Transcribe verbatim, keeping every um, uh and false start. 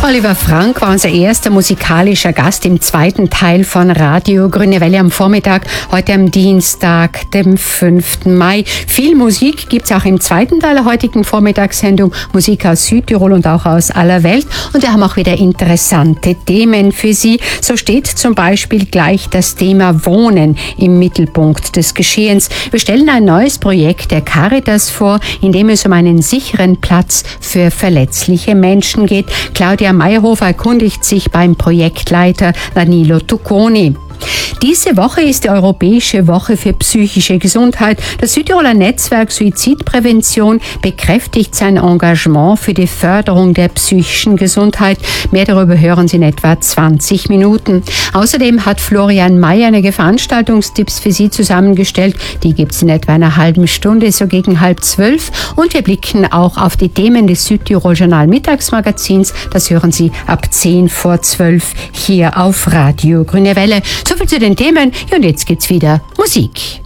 Oliver Frank war unser erster musikalischer Gast im zweiten Teil von Radio Grüne Welle am Vormittag, heute am Dienstag, dem fünften Mai. Viel Musik gibt's auch im zweiten Teil der heutigen Vormittagssendung, Musik aus Südtirol und auch aus aller Welt. Und wir haben auch wieder interessante Themen für Sie. So steht zum Beispiel gleich das Thema Wohnen im Mittelpunkt des Geschehens. Wir stellen ein neues Projekt der Caritas vor, in dem es um einen sicheren Platz für verletzliche Menschen geht. Claudia Meyerhofer erkundigt sich beim Projektleiter Danilo Tucconi. Diese Woche ist die Europäische Woche für psychische Gesundheit. Das Südtiroler Netzwerk Suizidprävention bekräftigt sein Engagement für die Förderung der psychischen Gesundheit. Mehr darüber hören Sie in etwa zwanzig Minuten. Außerdem hat Florian May einige Veranstaltungstipps für Sie zusammengestellt. Die gibt es in etwa einer halben Stunde, so gegen halb zwölf. Und wir blicken auch auf die Themen des Südtirol Journal Mittagsmagazins. Das hören Sie ab zehn vor zwölf hier auf Radio Grüne Welle. So viel zu den Themen. Ja, und jetzt gibt's wieder Musik.